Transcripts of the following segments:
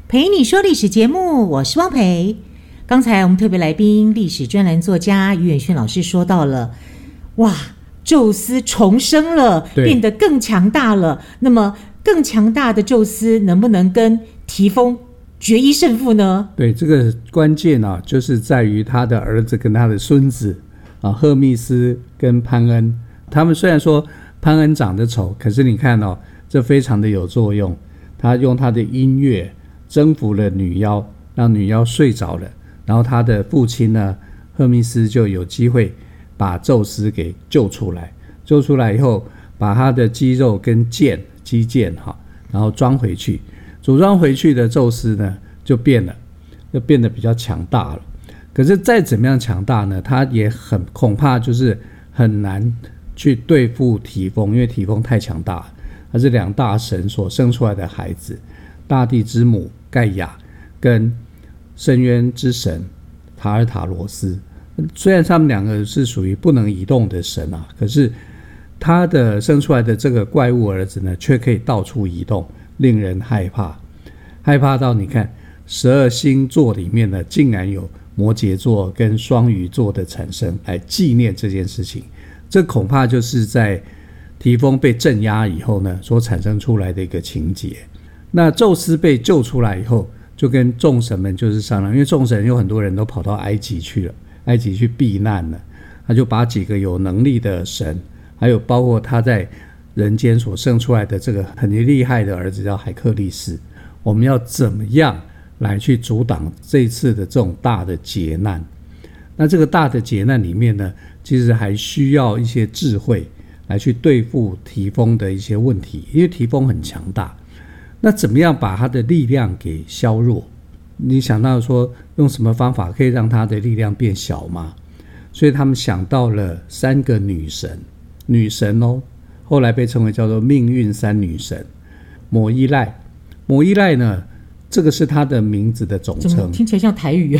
陪你说历史节目，我是汪培。刚才我们特别来宾历史专栏作家于远逊老师说到了，哇，宙斯重生了，变得更强大了。那么更强大的宙斯能不能跟提丰决一胜负呢？ 对，这个关键啊，就是在于他的儿子跟他的孙子啊，赫密斯跟潘恩。他们虽然说潘恩长得丑，可是你看哦，这非常的有作用。他用他的音乐征服了女妖，让女妖睡着了，然后他的父亲呢，赫密斯就有机会把宙斯给救出来。救出来以后，把他的肌肉跟肌腱然后装回去。组装回去的宙斯呢，就变得比较强大了。可是再怎么样强大呢，他也恐怕就是很难去对付提丰，因为提丰太强大了。他是两大神所生出来的孩子，大地之母盖亚跟深渊之神塔尔塔罗斯。虽然他们两个是属于不能移动的神啊，可是他的生出来的这个怪物儿子呢，却可以到处移动，令人害怕。害怕到你看12星座里面呢，竟然有摩羯座跟双鱼座的产生，来纪念这件事情。这恐怕就是在提丰被镇压以后呢，所产生出来的一个情节。那宙斯被救出来以后，就跟众神们就是商量，因为众神有很多人都跑到埃及去了，埃及去避难了。他就把几个有能力的神，还有包括他在人间所生出来的这个很厉害的儿子叫海克力士，我们要怎么样来去阻挡这一次的这种大的劫难。那这个大的劫难里面呢，其实还需要一些智慧来去对付提丰的一些问题，因为提丰很强大。那怎么样把他的力量给削弱？你想到说用什么方法可以让他的力量变小吗？所以他们想到了3个女神哦，后来被称为叫做命运3女神。抹伊赖呢，这个是他的名字的总称， 听起来像台语啊。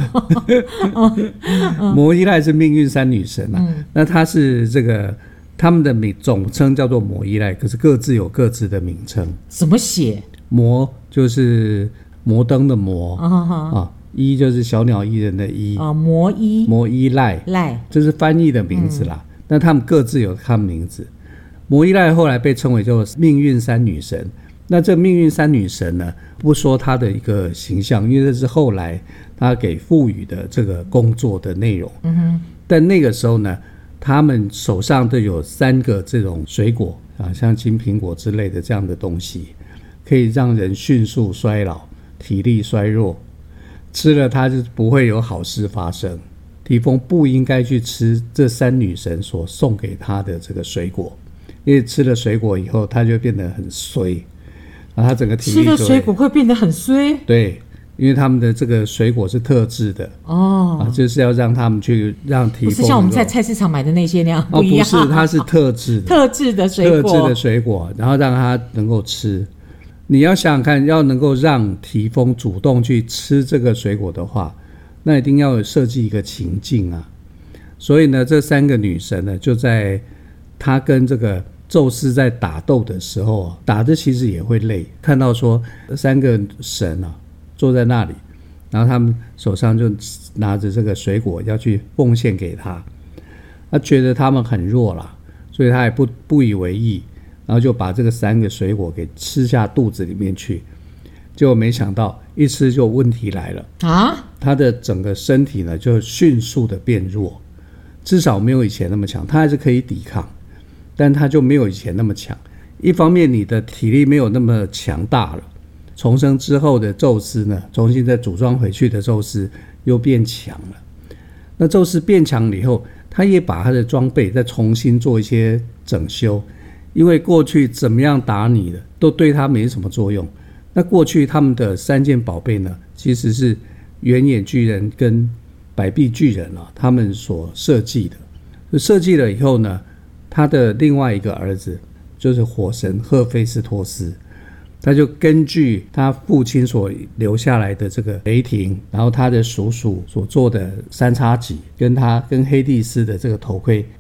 抹伊赖是命运3女神啊，那他是这个他们的总称叫做抹伊赖，可是各自有各自的名称。 怎么写？ 摩就是摩登的摩伊就是小鸟依人的伊摩伊赖这是翻译的名字啦。那他们各自有他们名字。摩伊赖后来被称为叫命运3女神。那这命运3女神呢，不说她的一个形象，因为这是后来她给赋予的这个工作的内容。但那个时候呢，他们手上都有3个这种水果啊，像金苹果之类的这样的东西，可以让人迅速衰老，体力衰弱，吃了它就不会有好事发生。提丰不应该去吃这3女神所送给他的这个水果，因为吃了水果以后，他就变得很衰，然后他整个体力吃了水果会变得很衰。 对，因为他们的这个水果是特制的就是要让他们去让提丰， 不是像我们在菜市场买的那些那样，不一样。 不是，它是特制的特制的水果， 然后让他能够吃。你要想想看，要能够让提丰主动去吃这个水果的话，那一定要设计一个情境啊。所以呢，这3个女神呢，就在他跟这个宙斯在打斗的时候打的其实也会累。看到说3个神坐在那里，然后他们手上就拿着这个水果要去奉献给他，他觉得他们很弱啦，所以他也不以为意，然后就把这个3个水果给吃下肚子里面去。结果没想到一吃就问题来了他的整个身体呢就迅速的变弱，至少没有以前那么强，他还是可以抵抗，但他就没有以前那么强。一方面你的体力没有那么强大了，重生之后的宙斯呢，重新再组装回去的宙斯又变强了。那宙斯变强了以后，他也把他的装备再重新做一些整修，因为过去怎么样打你的都对他没什么作用。那过去他们的3件宝贝呢，其实是原野巨人跟百臂巨人他们所设计的。设计了以后呢，他的另外一个儿子就是火神赫菲斯托斯，他就根据他父亲所留下来的这个雷霆，然后他的叔叔所做的3叉戟，跟他跟黑帝斯的这个头盔